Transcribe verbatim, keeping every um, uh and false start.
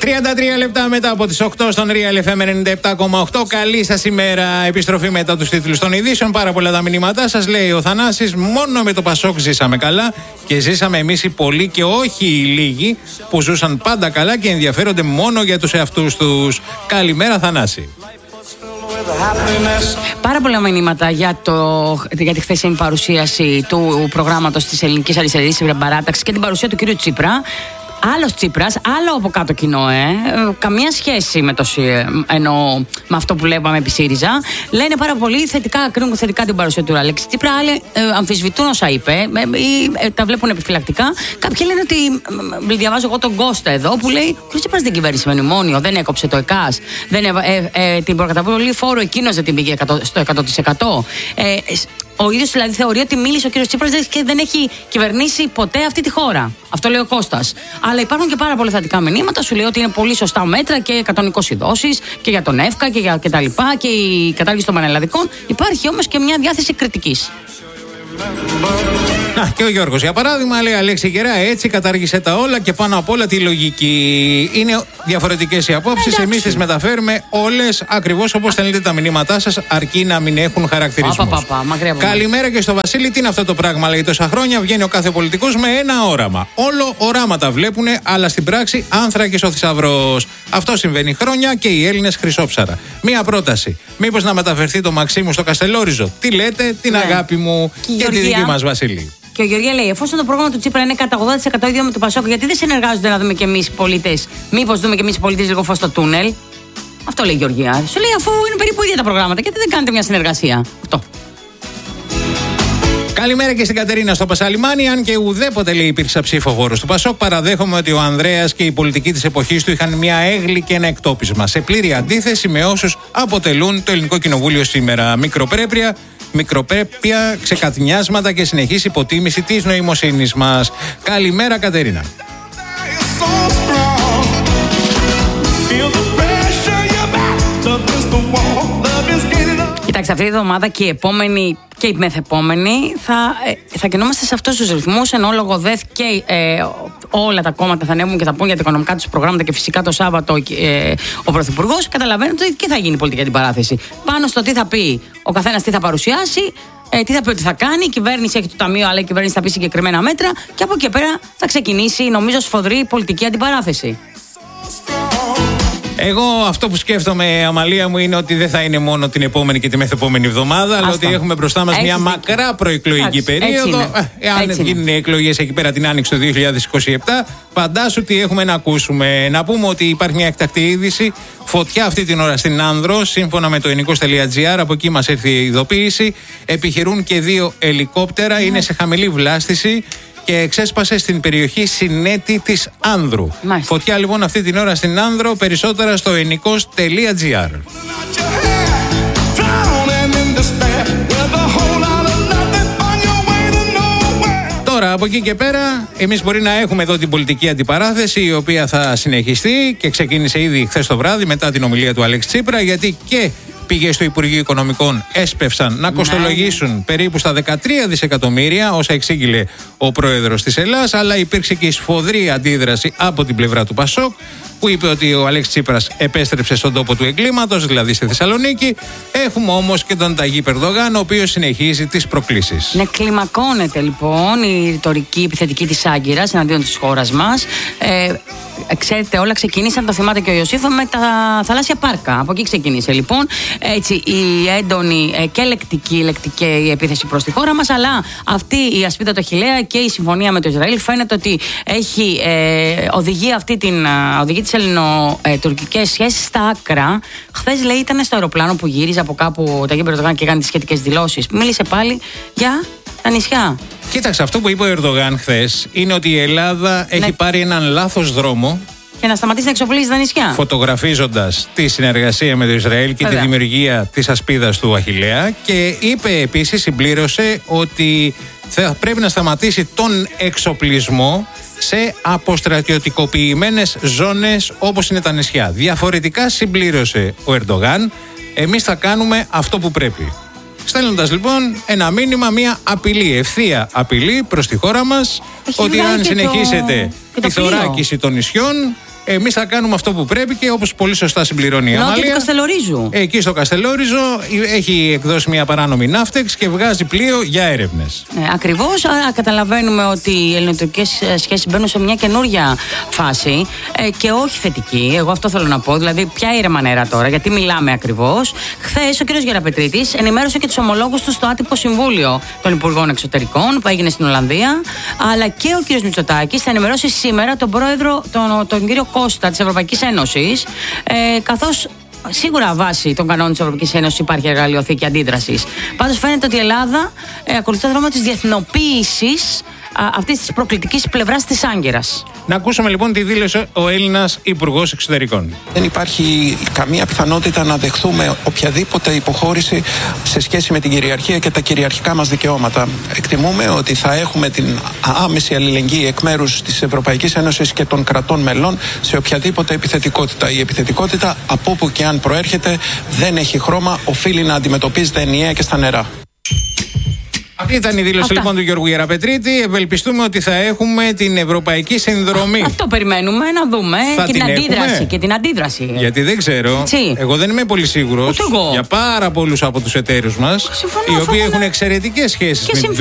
τριάντα τρία λεπτά μετά από τις οκτώ στον Real εφ εμ ενενήντα επτά κόμμα οκτώ. Καλή σας ημέρα. Επιστροφή μετά τους τίτλους των ειδήσεων. Πάρα πολλά τα μηνύματά σας. Λέει ο Θανάσης, μόνο με το Πασόκ ζήσαμε καλά και ζήσαμε εμείς οι πολλοί και όχι οι λίγοι που ζούσαν πάντα καλά και ενδιαφέρονται μόνο για τους εαυτούς τους. Καλημέρα, Θανάση. Πάρα πολλά μηνύματα για, το, για τη χθεσινή παρουσίαση του προγράμματος της Ελληνικής Αριστερής Παράταξης και την παρουσία του κ. Τσίπρα. Άλλος Τσίπρας, άλλο από κάτω κοινό, ε. Καμία σχέση με, το, εννοώ, με αυτό που λέγαμε επί ΣΥΡΙΖΑ. Λένε πάρα πολύ θετικά, κρίνουν θετικά την παρουσία του Αλέξη Τσίπρα. Άλλοι ε, αμφισβητούν όσα είπε ε, ή ε, τα βλέπουν επιφυλακτικά. Κάποιοι λένε ότι. Ε, διαβάζω εγώ τον Κώστα εδώ που λέει: ο Τσίπρας δεν κυβέρνησε με μνημόνιο, δεν έκοψε το ΕΚΑΣ, δεν, ε, ε, ε, την προκαταβολή φόρου εκείνος δεν την πήγε στο εκατό τοις εκατό. Ε, Ο ίδιος δηλαδή θεωρεί ότι μίλησε ο κύριος Τσίπρας και δεν έχει κυβερνήσει ποτέ αυτή τη χώρα. Αυτό λέει ο Κώστας. Αλλά υπάρχουν και πάρα πολλά θετικά μηνύματα. Σου λέει ότι είναι πολύ σωστά μέτρα και εκατόν είκοσι δόσεις και για τον ΕΦΚΑ και για και τα λοιπά και η κατάργηση των πανελλαδικών. Υπάρχει όμως και μια διάθεση κριτικής. Να, και ο Γιώργος για παράδειγμα λέει: Αλέξη Γερά, έτσι κατάργησε τα όλα και πάνω απ' όλα τη λογική. Είναι διαφορετικές οι απόψεις. Εμείς τις μεταφέρουμε όλες ακριβώς όπως στέλνετε τα μηνύματά σας, αρκεί να μην έχουν χαρακτηρισμούς. Πα, πα, πα, Καλημέρα και στο Βασίλη. Τι είναι αυτό το πράγμα, λέει τόσα χρόνια. Βγαίνει ο κάθε πολιτικός με ένα όραμα. Όλο οράματα βλέπουνε, αλλά στην πράξη άνθρακες ο θησαυρός. Αυτό συμβαίνει χρόνια και οι Έλληνες χρυσόψαρα. Μία πρόταση. Μήπως να μεταφερθεί το Μαξίμου στο Καστελόριζο. Τι λέτε, την ναι. αγάπη μου και, και τη δική μας Βασίλη. Και ο Γεωργία λέει: εφόσον το πρόγραμμα του Τσίπρα είναι κατά ογδόντα τοις εκατό ίδιο με το Πασόκ, γιατί δεν συνεργάζονται να δούμε κι εμείς οι πολίτες? Μήπως δούμε κι εμείς οι πολίτες λίγο φως στο τούνελ? Αυτό λέει η Γεωργία. Σου λέει: αφού είναι περίπου ίδια τα προγράμματα, γιατί δεν κάνετε μια συνεργασία? Αυτό. Καλημέρα και στην Κατερίνα στο Πασαλιμάνι. Αν και ουδέποτε λέει υπήρξα ψήφοφόρος του Πασόκ, παραδέχομαι ότι ο Ανδρέας και η πολιτική της εποχής του είχαν μια έγλη και ένα εκτόπισμα. Σε πλήρη αντίθεση με όσους αποτελούν το Ελληνικό Κοινοβούλιο σήμερα. Μικροπρέπεια. Μικροπρέπεια, ξεκατνιάσματα και συνεχής υποτίμηση της νοημοσύνης μας. Καλημέρα, Κατερίνα. Κοιτάξτε, αυτή τη εβδομάδα και η επόμενη και η μεθεπόμενη θα, ε, θα κινούμαστε σε αυτούς τους ρυθμούς, ενώ λογοδέθ και ε, όλα τα κόμματα θα ανέβουν και θα πούν για τα οικονομικά τους προγράμματα και φυσικά το Σάββατο ε, ο Πρωθυπουργός. Καταλαβαίνετε ότι και θα γίνει πολιτική αντιπαράθεση. Πάνω στο τι θα πει ο καθένας, τι θα παρουσιάσει, ε, τι θα πει ότι θα κάνει. Η κυβέρνηση έχει το ταμείο, αλλά η κυβέρνηση θα πει συγκεκριμένα μέτρα. Και από εκεί πέρα θα ξεκινήσει, νομίζω, σφοδρή πολιτική αντιπαράθεση. Εγώ αυτό που σκέφτομαι, Αμαλία μου, είναι ότι δεν θα είναι μόνο την επόμενη και τη μεθεπόμενη εβδομάδα, αλλά ότι έχουμε μπροστά μας μια μακρά προεκλογική περίοδο. Εάν γίνουν οι εκλογές εκεί πέρα την άνοιξη του δύο χιλιάδες είκοσι επτά, φαντάσου τι έχουμε να ακούσουμε. Να πούμε ότι υπάρχει μια εκτακτή είδηση. Φωτιά αυτή την ώρα στην Άνδρο, σύμφωνα με το ενικός τελεία τζι άρ, από εκεί μας ήρθε η ειδοποίηση. Επιχειρούν και δύο ελικόπτερα, είναι σε χαμηλή βλάστηση και ξέσπασε στην περιοχή Συνέτη της Άνδρου. Μάλιστα. Φωτιά λοιπόν αυτή την ώρα στην Άνδρο, περισσότερα στο ενικός τελεία τζι άρ. Τώρα από εκεί και πέρα εμείς μπορεί να έχουμε εδώ την πολιτική αντιπαράθεση, η οποία θα συνεχιστεί και ξεκίνησε ήδη χθες το βράδυ μετά την ομιλία του Αλέξη Τσίπρα, γιατί και πηγές του Υπουργείου Οικονομικών έσπευσαν να κοστολογήσουν ναι. περίπου στα δεκατρία δισεκατομμύρια, όσα εξήγηλε ο πρόεδρος της Ελλάδας, αλλά υπήρξε και η σφοδρή αντίδραση από την πλευρά του Πασόκ, που είπε ότι ο Αλέξης Τσίπρας επέστρεψε στον τόπο του εγκλήματος, δηλαδή στη Θεσσαλονίκη. Έχουμε όμως και τον Ταγί Ερντογάν, ο οποίος συνεχίζει τις προκλήσεις. Ναι, κλιμακώνεται λοιπόν η ρητορική επιθετική της Άγκυρας εναντίον της χώρας μας. Ε, ξέρετε, όλα ξεκίνησαν, το θυμάται και ο Ιωσήφ, με τα θαλάσσια πάρκα. Από εκεί ξεκίνησε λοιπόν έτσι, η έντονη και λεκτική, λεκτική επίθεση προς τη χώρα μας, αλλά αυτή η ασπίδα το χιλέα και η συμφωνία με το Ισραήλ φαίνεται ότι έχει ε, οδηγεί αυτή την. Οδηγεί τις ελληνοτουρκικές σχέσεις στα άκρα. Χθες λέει ήταν στο αεροπλάνο που γύριζε από κάπου τα Ταγί Ερντογάν και έκανε τις σχετικές δηλώσεις. Μίλησε πάλι για τα νησιά. Κοίταξε, αυτό που είπε ο Ερντογάν χθες είναι ότι η Ελλάδα έχει ναι. πάρει έναν λάθος δρόμο. Και να σταματήσει να εξοπλίζει τα νησιά. Φωτογραφίζοντας τη συνεργασία με το Ισραήλ και Βέβαια. τη δημιουργία της ασπίδας του Αχιλλέα. Και είπε επίσης, συμπλήρωσε, ότι θα πρέπει να σταματήσει τον εξοπλισμό σε αποστρατιωτικοποιημένες ζώνες όπως είναι τα νησιά. Διαφορετικά, συμπλήρωσε ο Ερντογάν, εμείς θα κάνουμε αυτό που πρέπει. Στέλνοντας λοιπόν ένα μήνυμα, μια απειλή, ευθεία απειλή προς τη χώρα μας, Έχει ότι αν συνεχίσετε το... τη θωράκιση των νησιών, Εμείς θα κάνουμε αυτό που πρέπει και όπως πολύ σωστά συμπληρώνει η Αμαλία. Νότιο του Καστελορίζου. Εκεί στο Καστελόριζο έχει εκδώσει μια παράνομη ναύτεξ και βγάζει πλοίο για έρευνες. Ε, ακριβώς. Άρα καταλαβαίνουμε ότι οι ελληνοτουρκικές σχέσεις μπαίνουν σε μια καινούργια φάση ε, και όχι θετική. Εγώ αυτό θέλω να πω. Δηλαδή, ποια ήρεμα νερά τώρα, γιατί μιλάμε ακριβώς. Χθες ο κ. Γεραπετρίτης ενημέρωσε και τους ομολόγους του στο άτυπο συμβούλιο των Υπουργών Εξωτερικών που έγινε στην Ολλανδία. Αλλά και ο κ. Μητσοτάκης θα ενημερώσει σήμερα τον πρόεδρο, τον, τον κύριο Κώστα της Ευρωπαϊκής Ένωσης, ε, καθώς σίγουρα βάσει των κανόνων της Ευρωπαϊκής Ένωσης υπάρχει εργαλειοθήκη αντίδρασης. Πάντως φαίνεται ότι η Ελλάδα ε, ακολουθεί το δρόμο της διεθνοποίησης αυτής της προκλητικής πλευράς της Άγκυρας. Να ακούσουμε λοιπόν τη δήλωσε ο Έλληνας Υπουργός Εξωτερικών. Δεν υπάρχει καμία πιθανότητα να δεχθούμε οποιαδήποτε υποχώρηση σε σχέση με την κυριαρχία και τα κυριαρχικά μας δικαιώματα. Εκτιμούμε ότι θα έχουμε την άμεση αλληλεγγύη εκ μέρους της Ευρωπαϊκής Ένωσης και των κρατών μελών σε οποιαδήποτε επιθετικότητα. Η επιθετικότητα, από όπου και αν προέρχεται, δεν έχει χρώμα, οφείλει να αντιμετωπίζεται ενιαία και στα νερά. Αυτή ήταν η δήλωση Αυτά. λοιπόν του Γιώργου Γεραπετρίτη. Ευελπιστούμε ότι θα έχουμε την ευρωπαϊκή συνδρομή. Αυτό περιμένουμε να δούμε. Και την, την αντίδραση, και την αντίδραση. Γιατί δεν ξέρω. Τι? Εγώ δεν είμαι πολύ σίγουρος για πάρα πολλούς από τους εταίρους μας, οι οποίοι έχουν εξαιρετικές σχέσεις με την